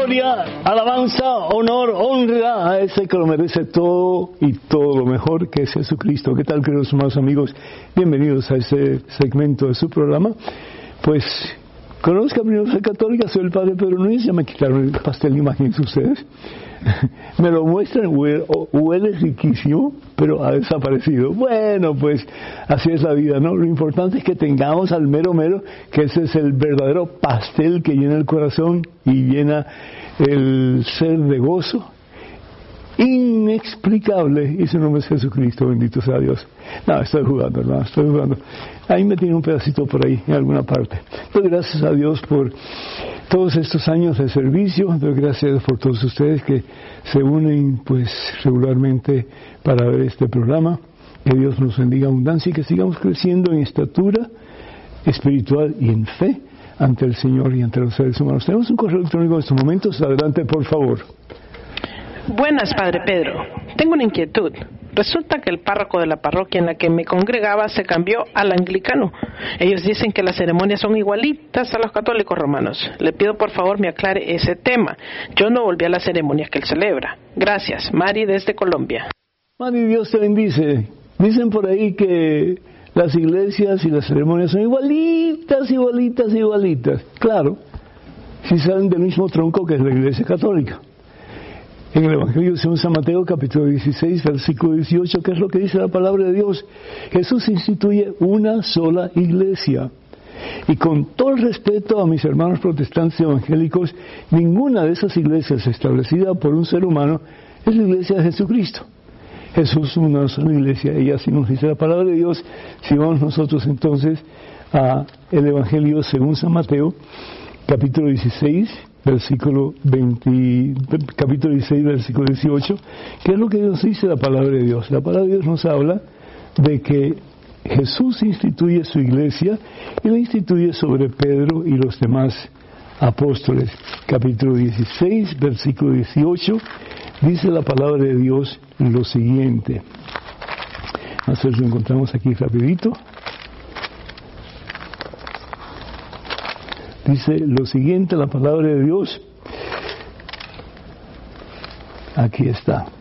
Gloria, alabanza, honor, honra a ese que lo merece todo y todo lo mejor, que es Jesucristo. ¿Qué tal, queridos hermanos amigos? Bienvenidos a este segmento de su programa. Pues, conozcan mi Universidad Católica, soy el Padre Pedro Núñez. Ya me quitaron el pastel, imagínense ustedes. Me lo muestran, huele riquísimo, pero ha desaparecido. Bueno, pues así es la vida, ¿no? Lo importante es que tengamos al mero mero, que ese es el verdadero pastel que llena el corazón y llena el ser de gozo inexplicable, y su nombre es Jesucristo, bendito sea Dios. No, estoy jugando, hermano, estoy jugando. Ahí me tiene un pedacito por ahí, en alguna parte. Doy gracias a Dios por todos estos años de servicio, doy gracias por todos ustedes que se unen pues regularmente para ver este programa. Que Dios nos bendiga abundancia y que sigamos creciendo en estatura espiritual y en fe ante el Señor y ante los seres humanos. Tenemos un correo electrónico en estos momentos, adelante por favor. Buenas, Padre Pedro. Tengo una inquietud. Resulta que el párroco de la parroquia en la que me congregaba se cambió al anglicano. Ellos dicen que las ceremonias son igualitas a los católicos romanos. Le pido por favor me aclare ese tema. Yo no volví a las ceremonias que él celebra. Gracias. Mari desde Colombia. Mari, Dios te bendice. Dicen por ahí que las iglesias y las ceremonias son igualitas. Claro, si salen del mismo tronco que es la Iglesia Católica. En el Evangelio según San Mateo, capítulo 16, versículo 18, ¿qué es lo que dice la palabra de Dios? Jesús instituye una sola iglesia. Y con todo el respeto a mis hermanos protestantes y evangélicos, ninguna de esas iglesias establecida por un ser humano es la iglesia de Jesucristo. Jesús es una sola iglesia, y así nos dice la palabra de Dios. Si vamos nosotros entonces a el Evangelio según San Mateo, capítulo 16, capítulo 16, versículo 18, ¿qué es lo que nos dice la palabra de Dios? La palabra de Dios nos habla de que Jesús instituye su iglesia y la instituye sobre Pedro y los demás apóstoles. Capítulo 16, versículo 18, dice la palabra de Dios lo siguiente. Nosotros lo encontramos aquí rapidito. Dice lo siguiente la palabra de Dios. Aquí está.